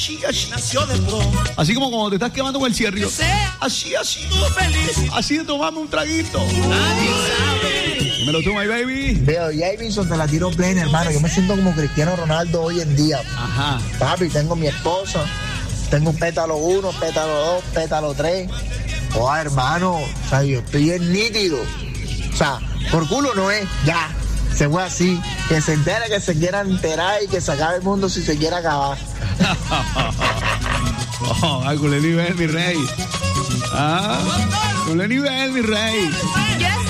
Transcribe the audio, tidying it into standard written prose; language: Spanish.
nació de pronto. Así como cuando te estás quemando con el cierre. Así. Tú feliz. Así de tomarme un traguito. Nadie sabe. Dímelo tú, my baby. Veo, Jameson, te la tiro plena, hermano. Yo me siento como Cristiano Ronaldo hoy en día. Ajá. Papi, tengo mi esposa. Tengo un pétalo 1, pétalo 2, pétalo 3. Oh, hermano, o sea, yo estoy en nítido. O sea, por culo no es, ya. Se fue así. Que se entere, que se quiera enterar y que se acabe el mundo si se quiere acabar. Oh, ay, culé nivel, mi rey. Ah, culé nivel, mi rey. Yes,